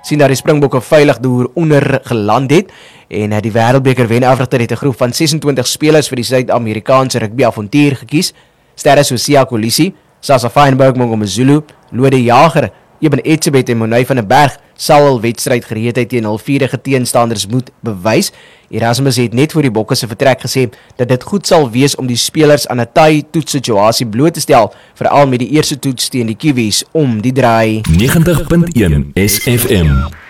sien dat die Springbokke veilig deur onder geland het en die Wêreldbeker wenafrigter het 'n groep van 26 spelers vir die Suid-Amerikaanse rugby-avontuur gekies. Sterre soos Siya Kolisi, Sasa Feinberg, Mngomezulu, Lode Jager, Eben Etzebeth en Monay van den Berg sal al wedstrydgereedheid teen hul vierige teenstanders moet bewys. Erasmus het net voor die Bokke se vertrek gesê dat dit goed sal wees om die spelers aan 'n taai toetssituasie bloot te stel, veral met die eerste toets teen die Kiwis om die draai. 90.1 SFM